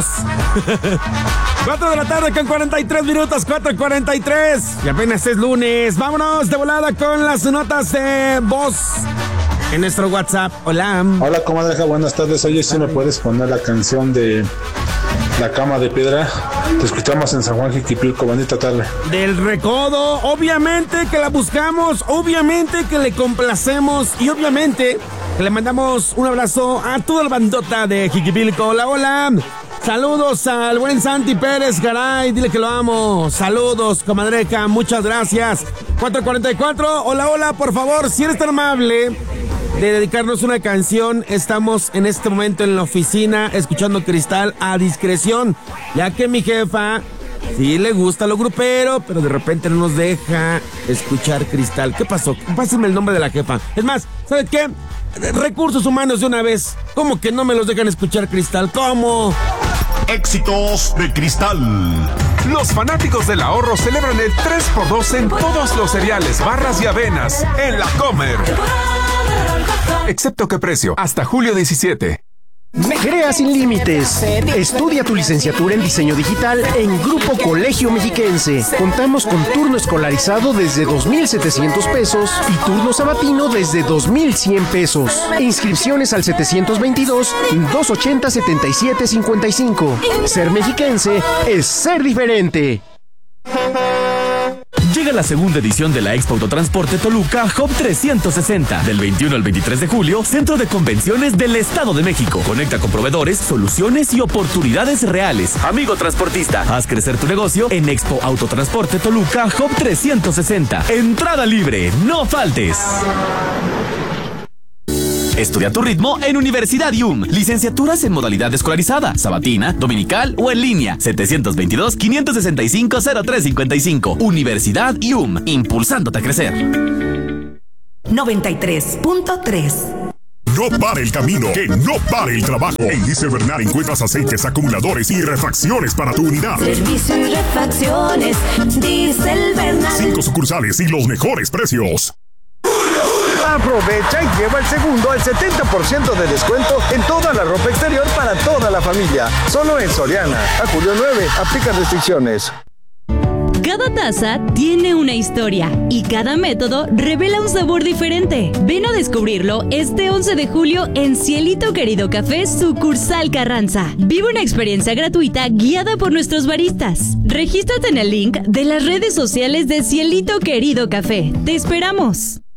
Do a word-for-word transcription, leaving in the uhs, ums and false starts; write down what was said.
cuatro de la tarde con cuarenta y tres minutos, cuatro cuarenta y tres. Y apenas es lunes. Vámonos de volada con las notas de voz en nuestro WhatsApp. Hola. Hola, comadreja, buenas tardes. Oye, si me puedes poner la canción de La Cama de Piedra. Te escuchamos en San Juan Jiquipilco. Bonita tarde. Del Recodo, obviamente que la buscamos, obviamente que le complacemos y obviamente que le mandamos un abrazo a toda la bandota de Jiquipilco. Hola, hola. Saludos al buen Santi Pérez, caray, dile que lo amo. Saludos, comadreja, muchas gracias. cuatro cuarenta y cuatro, hola, hola, por favor, si eres tan amable de dedicarnos una canción, estamos en este momento en la oficina escuchando Cristal a discreción, ya que mi jefa sí le gusta lo grupero, pero de repente no nos deja escuchar Cristal. ¿Qué pasó? Pásenme el nombre de la jefa. Es más, ¿sabes qué? Recursos humanos de una vez. ¿Cómo que no me los dejan escuchar Cristal? ¿Cómo? Éxitos de Cristal. Los fanáticos del ahorro celebran el tres por dos en todos los cereales, barras y avenas en La Comer. Excepto qué precio, hasta julio diecisiete. Crea sin límites. Estudia tu licenciatura en diseño digital en Grupo Colegio Mexiquense. Contamos con turno escolarizado desde dos mil setecientos pesos y turno sabatino desde dos mil cien pesos. Inscripciones al setecientos veintidós, doscientos ochenta, setenta y siete cincuenta y cinco. Ser mexiquense es ser diferente. Llega la segunda edición de la Expo Autotransporte Toluca Hub trescientos sesenta. Del veintiuno al veintitrés de julio, Centro de Convenciones del Estado de México. Conecta con proveedores, soluciones y oportunidades reales. Amigo transportista, haz crecer tu negocio en Expo Autotransporte Toluca Hub trescientos sesenta. Entrada libre, no faltes. Estudia tu ritmo en Universidad I U M. Licenciaturas en modalidad escolarizada, sabatina, dominical o en línea. setecientos veintidós, quinientos sesenta y cinco, cero tres cincuenta y cinco. Universidad I U M, impulsándote a crecer. noventa y tres punto tres. No pare el camino, que no pare el trabajo. En Diesel Bernal encuentras aceites, acumuladores y refacciones para tu unidad. Servicio y refacciones, Diesel Bernal. Cinco sucursales y los mejores precios. Aprovecha y lleva el segundo al setenta por ciento de descuento en toda la ropa exterior para toda la familia. Solo en Soriana. A julio nueve, aplican restricciones. Cada taza tiene una historia y cada método revela un sabor diferente. Ven a descubrirlo este once de julio en Cielito Querido Café, sucursal Carranza. Vive una experiencia gratuita guiada por nuestros baristas. Regístrate en el link de las redes sociales de Cielito Querido Café. ¡Te esperamos!